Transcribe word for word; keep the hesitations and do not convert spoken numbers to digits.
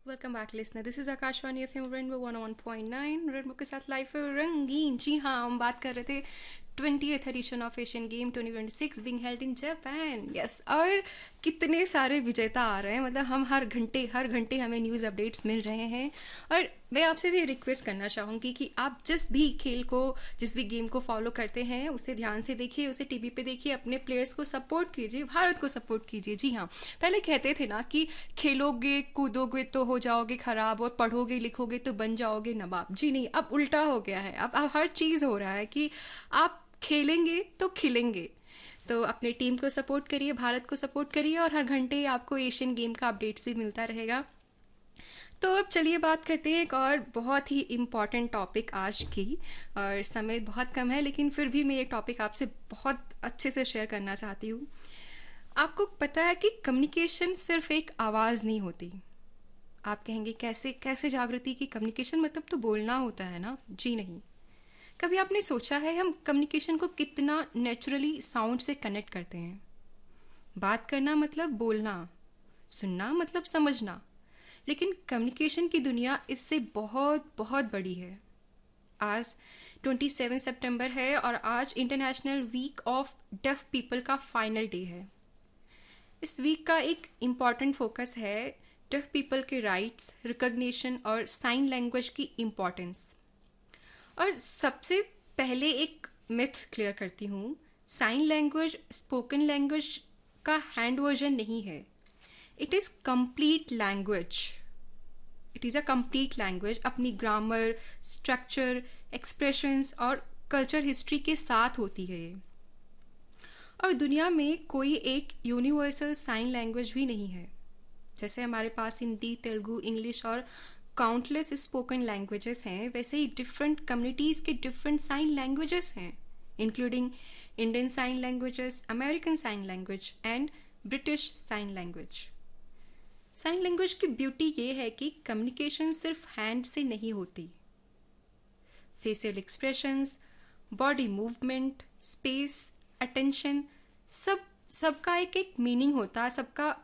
Welcome back listener, this is Akashvani F M rainbow one one point nine rainbow के साथ life रंगीन। जी हाँ, हम बात कर रहे थे twentieth addition of Asian game twenty twenty six Bing held in Japan. Yes, और कितने सारे विजेता आ रहे हैं। मतलब हम हर घंटे हर घंटे हमें न्यूज़ अपडेट्स मिल रहे हैं। और मैं आपसे भी रिक्वेस्ट करना चाहूँगी कि आप जिस भी खेल को, जिस भी गेम को फॉलो करते हैं, उसे ध्यान से देखिए, उसे टीवी पे देखिए, अपने प्लेयर्स को सपोर्ट कीजिए, भारत को सपोर्ट कीजिए। जी हाँ, पहले कहते थे ना कि खेलोगे कूदोगे तो हो जाओगे खराब, और पढ़ोगे लिखोगे तो बन जाओगे नवाब। जी नहीं, अब उल्टा हो गया है। अब अब हर चीज़ हो रहा है कि आप खेलेंगे तो खिलेंगे। तो अपने टीम को सपोर्ट करिए, भारत को सपोर्ट करिए, और हर घंटे आपको एशियन गेम का अपडेट्स भी मिलता रहेगा। तो अब चलिए बात करते हैं एक और बहुत ही इम्पॉर्टेंट टॉपिक आज की। और समय बहुत कम है, लेकिन फिर भी मैं ये टॉपिक आपसे बहुत अच्छे से शेयर करना चाहती हूँ। आपको पता है कि कम्युनिकेशन सिर्फ एक आवाज़ नहीं होती। आप कहेंगे कैसे कैसे जागृति की कम्युनिकेशन मतलब तो बोलना होता है ना? जी नहीं। कभी आपने सोचा है हम कम्युनिकेशन को कितना नेचुरली साउंड से कनेक्ट करते हैं? बात करना मतलब बोलना, सुनना मतलब समझना। लेकिन कम्युनिकेशन की दुनिया इससे बहुत बहुत बड़ी है। आज सत्ताईस सितंबर है और आज international week of def people का फाइनल डे है। इस वीक का एक इम्पॉर्टेंट फोकस है डेफ पीपल के राइट्स, रिकॉग्निशन और साइन लैंग्वेज की इम्पॉर्टेंस। और सबसे पहले एक मिथ क्लियर करती हूँ। साइन लैंग्वेज स्पोकन लैंग्वेज का हैंड वर्जन नहीं है। It is complete language. It is a complete language, अपनी ग्रामर, स्ट्रक्चर, एक्सप्रेशंस और कल्चर हिस्ट्री के साथ होती है ये। और दुनिया में कोई एक यूनिवर्सल साइन लैंग्वेज भी नहीं है। जैसे हमारे पास हिंदी, तेलुगु, इंग्लिश और काउंटलेस स्पोकन लैंग्वेजेस हैं, वैसे ही डिफरेंट कम्युनिटीज़ के डिफरेंट साइन लैंग्वेजेस हैं, including Indian sign languages, American sign language and British sign language. Sign language की ब्यूटी ये है कि कम्युनिकेशन सिर्फ हैंड से नहीं होती। Facial expressions, body movement, space, attention, सब सबका एक एक मीनिंग होता है, सबका